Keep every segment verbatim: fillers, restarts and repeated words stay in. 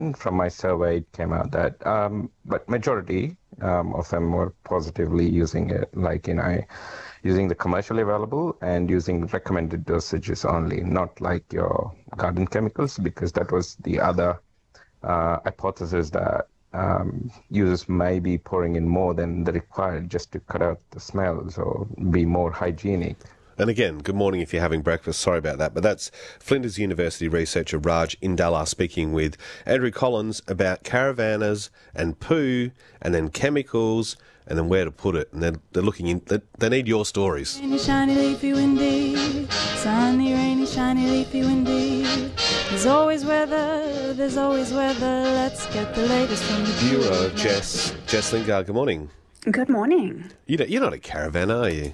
from my survey, it came out that, um, but majority um, of them were positively using it, like, you know, using the commercially available and using recommended dosages only, not like your garden chemicals, because that was the other uh, hypothesis that um, users may be pouring in more than the required just to cut out the smells or be more hygienic. And again, good morning if you're having breakfast. Sorry about that. But that's Flinders University researcher Raj Indala speaking with Andrew Collins about caravanners and poo and then chemicals and then where to put it. And they're, they're looking in, they, they need your stories. Rainy, shiny, leafy, windy. Sunny, rainy, shiny, leafy, windy. There's always weather, there's always weather. Let's get the latest from the Bureau. Jess, Jess Lingard, good morning. Good morning. You don't, you're not a caravan, are you?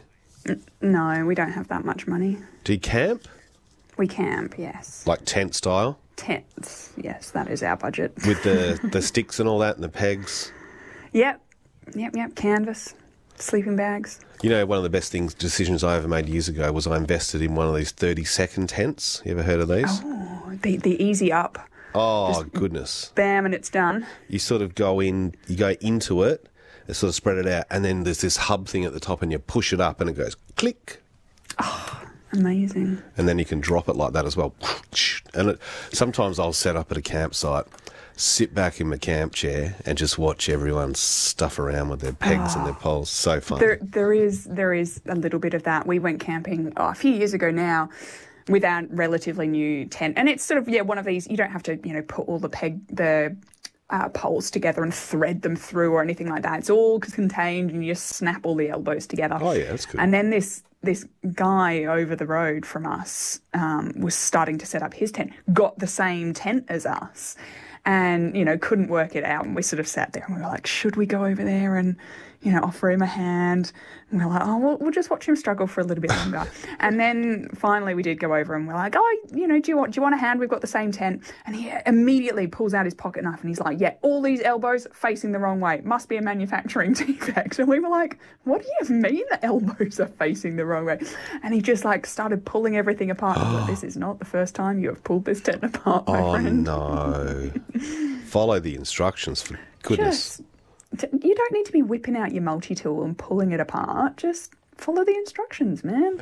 No, we don't have that much money. Do you camp? We camp, yes. Like tent style? Tents, yes, that is our budget. With the, the sticks and all that and the pegs? Yep, yep, yep, canvas, sleeping bags. You know, one of the best things, decisions I ever made years ago was I invested in one of these thirty-second tents. You ever heard of these? Oh, the, the easy up. Oh, Just goodness. Bam, and it's done. You sort of go in, you go into it, and sort of spread it out, and then there's this hub thing at the top, and you push it up, and it goes click. Oh, amazing. And then you can drop it like that as well. And it, sometimes I'll set up at a campsite, sit back in my camp chair, and just watch everyone stuff around with their pegs oh, and their poles. So fun. There, there is, there is a little bit of that. We went camping oh, a few years ago now with our relatively new tent, and it's sort of yeah one of these. You don't have to you know put all the peg the. Uh, poles together and thread them through or anything like that. It's all contained and you just snap all the elbows together. Oh, yeah, that's good. And then this this guy over the road from us um, was starting to set up his tent, got the same tent as us and, you know, couldn't work it out. And we sort of sat there and we were like, should we go over there and, you know, offer him a hand? And we're like, oh, we'll, we'll just watch him struggle for a little bit longer. And then finally we did go over and we're like, oh, you know, do you want do you want a hand? We've got the same tent. And he immediately pulls out his pocket knife and he's like, yeah, all these elbows facing the wrong way. Must be a manufacturing defect. And we were like, what do you mean the elbows are facing the wrong way? And he just like started pulling everything apart. I was like, this is not the first time you have pulled this tent apart, my oh, friend. no. Follow the instructions, for goodness. Just, you don't need to be whipping out your multi-tool and pulling it apart. Just follow the instructions, man.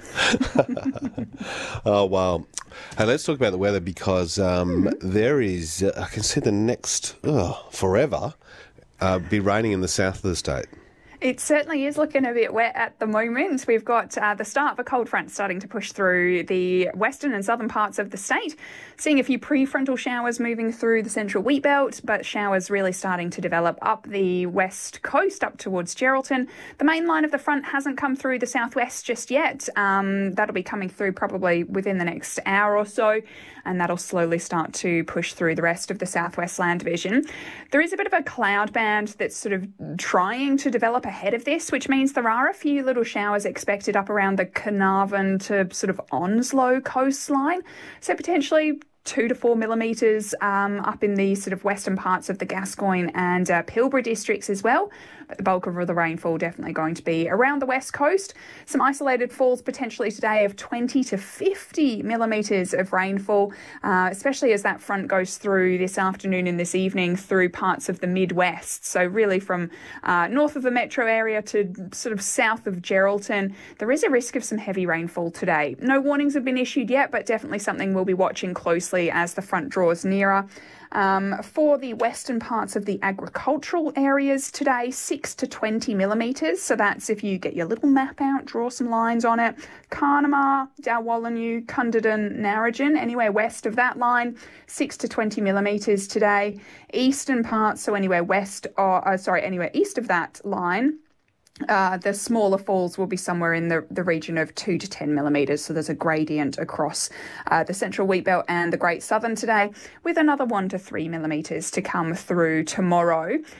Oh, wow. Hey, let's talk about the weather because um, mm. there is, uh, I can see the next, uh, forever, uh, be raining in the south of the state. It certainly is looking a bit wet at the moment. We've got uh, the start of a cold front starting to push through the western and southern parts of the state. Seeing a few prefrontal showers moving through the central wheat belt, but showers really starting to develop up the west coast up towards Geraldton. The main line of the front hasn't come through the southwest just yet. Um, that'll be coming through probably within the next hour or so, and that'll slowly start to push through the rest of the southwest land division. There is a bit of a cloud band that's sort of trying to develop ahead of this, which means there are a few little showers expected up around the Carnarvon to sort of Onslow coastline. So potentially two to four millimetres um, up in the sort of western parts of the Gascoyne and uh, Pilbara districts as well. But the bulk of the rainfall definitely going to be around the west coast. Some isolated falls potentially today of twenty to fifty millimetres of rainfall, uh, especially as that front goes through this afternoon and this evening through parts of the Midwest. So really from uh, north of the metro area to sort of south of Geraldton, there is a risk of some heavy rainfall today. No warnings have been issued yet, but definitely something we'll be watching closely as the front draws nearer. Um, for the western parts of the agricultural areas today, six to twenty millimetres. So that's if you get your little map out, draw some lines on it. Carnamah, Dalwallinu, Cunderdin, Narrogin, anywhere west of that line, six to twenty millimetres today. Eastern parts, so anywhere west, or uh, sorry, anywhere east of that line, Uh, the smaller falls will be somewhere in the, the region of two to ten millimetres. So there's a gradient across uh, the central wheat belt and the Great Southern today, with another one to three millimetres to come through tomorrow.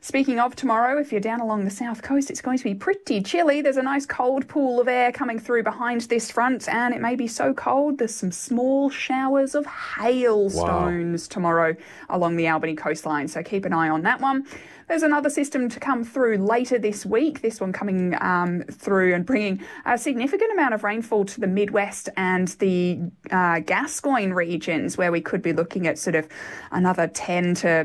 Speaking of tomorrow, if you're down along the south coast, it's going to be pretty chilly. There's a nice cold pool of air coming through behind this front, and it may be so cold there's some small showers of hailstones wow. tomorrow along the Albany coastline, so keep an eye on that one. There's another system to come through later this week, this one coming um, through and bringing a significant amount of rainfall to the Midwest and the uh, Gascoyne regions, where we could be looking at sort of another ten to